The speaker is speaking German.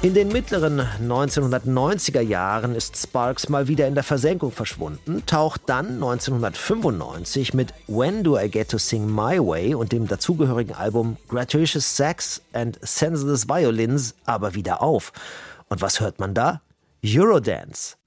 In den mittleren 1990er Jahren ist Sparks mal wieder in der Versenkung verschwunden, taucht dann 1995 mit When Do I Get to Sing My Way und dem dazugehörigen Album Gratuitous Sax and Senseless Violins aber wieder auf. Und was hört man da? Eurodance.